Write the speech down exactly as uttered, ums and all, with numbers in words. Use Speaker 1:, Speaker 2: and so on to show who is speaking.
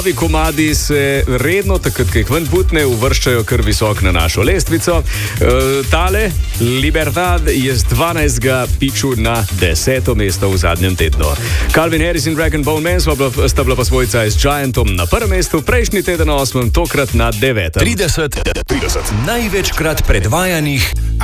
Speaker 1: Novi komadi se redno, takrat, ko jih ven putne, uvrščajo kar visok na našo lestvico. E, tale, Libertad, je z dvanajstega piču na deseto mesto v zadnjem tednu. Calvin Harris in Dragon Bone Man sta bila pa svojca z Giantom na prvem mestu, prejšnji teden na osmem, tokrat na devetem.
Speaker 2: trideset, trideset največkrat predvajanih